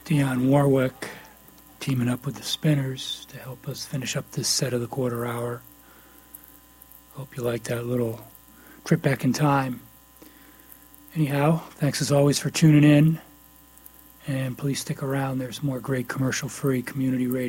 Dionne Warwick teaming up with the Spinners to help us finish up this set of the quarter hour. Hope you liked that little trip back in time. Anyhow, thanks as always for tuning in. And please stick around. There's more great commercial-free community radio